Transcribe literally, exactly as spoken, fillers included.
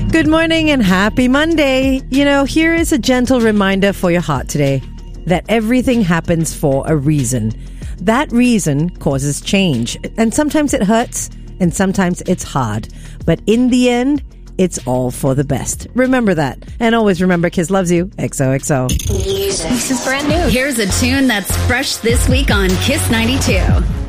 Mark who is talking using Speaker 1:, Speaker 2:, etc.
Speaker 1: Good morning and happy Monday. You know, here is a gentle reminder for your heart today that everything happens for a reason. That reason causes change. And sometimes it hurts and sometimes it's hard. But in the end, it's all for the best. Remember that. And always remember, Kiss loves you. X O X O.
Speaker 2: Music. This is brand new. Here's a tune that's fresh this week on Kiss ninety-two.